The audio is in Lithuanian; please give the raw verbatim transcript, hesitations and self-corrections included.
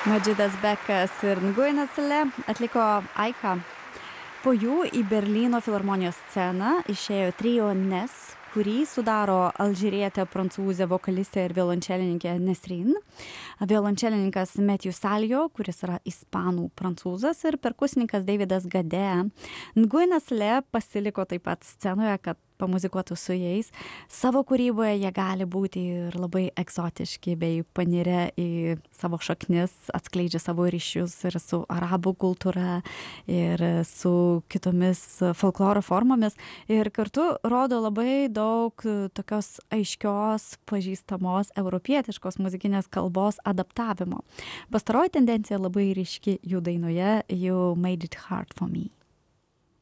Madžidas Bekas ir Nguyen Asile atliko Aika. Po jų į Berlyno filharmonijos sceną išėjo trio Nes, kurį sudaro alžyrietė prancūzė vokalistė ir violončelininkė Nesrin, violončelininkas Matthew Saljo, kuris yra ispanų prancūzas, ir perkusininkas Davidas Gade. Nguyen Asile pasiliko taip pat scenoje, kad pamuzikuotų su jais. Savo kūryboje jie gali būti ir labai egzotiški, bei panirę į savo šaknis, atskleidžia savo ryšius ir su arabų kultūra, ir su kitomis folkloro formomis, ir kartu rodo labai daug tokios aiškios, pažįstamos europietiškos muzikinės kalbos adaptavimo. Pastaroji tendencija labai ryški jų dainoje, You Made It Hard for Me.